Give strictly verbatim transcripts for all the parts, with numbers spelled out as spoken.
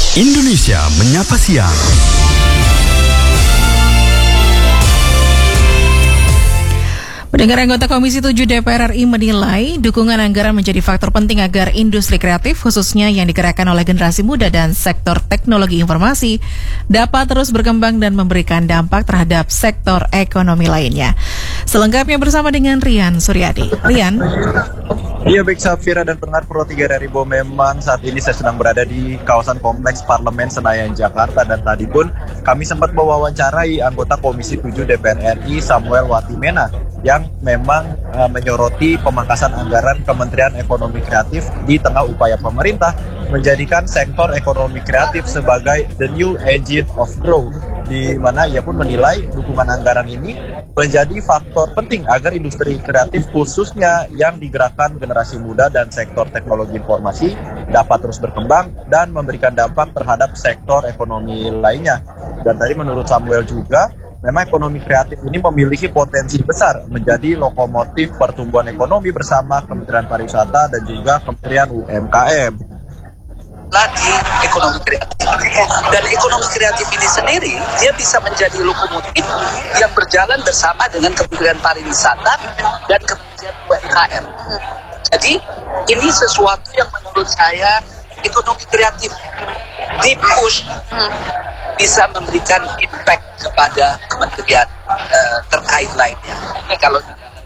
Indonesia Menyapa Siang. Pendengar, anggota Komisi tujuh D P R R I menilai dukungan anggaran menjadi faktor penting agar industri kreatif, khususnya yang digerakkan oleh generasi muda dan sektor teknologi informasi, dapat terus berkembang dan memberikan dampak terhadap sektor ekonomi lainnya. Selengkapnya bersama dengan Rian Suryadi. Rian. Iya, baik Safira dan pendengar Pro tiga R I, memang saat ini saya sedang berada di kawasan Kompleks Parlemen Senayan, Jakarta, dan tadi pun kami sempat mewawancarai anggota Komisi tujuh D P R R I Samuel Watimena yang memang uh, menyoroti pemangkasan anggaran Kementerian Ekonomi Kreatif di tengah upaya pemerintah menjadikan sektor ekonomi kreatif sebagai the new engine of growth, di mana ia pun menilai dukungan anggaran ini menjadi faktor penting agar industri kreatif khususnya yang digerakkan generasi muda dan sektor teknologi informasi dapat terus berkembang dan memberikan dampak terhadap sektor ekonomi lainnya. Dan tadi menurut Samuel juga, memang ekonomi kreatif ini memiliki potensi besar menjadi lokomotif pertumbuhan ekonomi bersama Kementerian Pariwisata dan juga Kementerian U M K M. Lagi ekonomi kreatif, dan ekonomi kreatif ini sendiri dia bisa menjadi lokomotif yang berjalan bersama dengan Kementerian Pariwisata dan Kementerian U M K M. Jadi ini sesuatu yang menurut saya ekonomi kreatif di-push bisa memberikan impact kepada kementerian uh, terkait lainnya. Ini kalau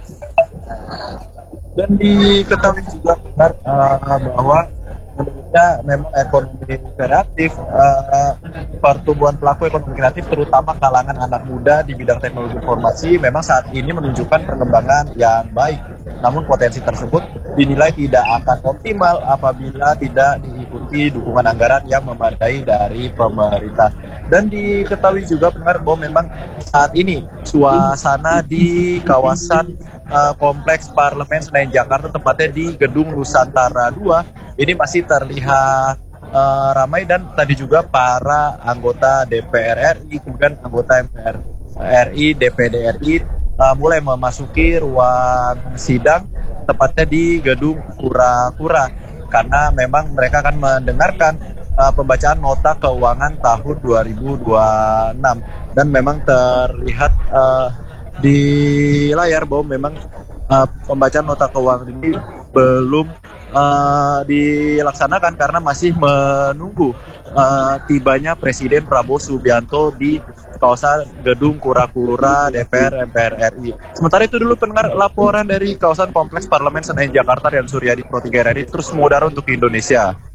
dan diketahui juga benar uh, bahwa Indonesia memang ekonomi kreatif, uh, pertumbuhan pelaku ekonomi kreatif terutama kalangan anak muda di bidang teknologi informasi memang saat ini menunjukkan perkembangan yang baik. Namun potensi tersebut dinilai tidak akan optimal apabila tidak diikuti dukungan anggaran yang memadai dari pemerintah. Dan diketahui juga benar bahwa memang saat ini suasana di kawasan uh, Kompleks Parlemen Senayan, Jakarta, tepatnya di Gedung Nusantara dua, ini masih terlihat uh, ramai, dan tadi juga para anggota D P R R I, kemudian anggota M P R R I, D P D R I uh, mulai memasuki ruang sidang tepatnya di Gedung Kura-Kura, karena memang mereka akan mendengarkan uh, pembacaan nota keuangan tahun dua ribu dua puluh enam, dan memang terlihat uh, di layar bahwa memang uh, pembacaan nota keuangan ini belum Uh, dilaksanakan karena masih menunggu uh, tibanya Presiden Prabowo Subianto di kawasan Gedung Kura-Kura D P R M P R R I. Sementara itu dulu pendengar laporan dari kawasan Kompleks Parlemen Senayan, Jakarta, Rian Suryadi, Pro tiga R I, terus mengudara untuk Indonesia.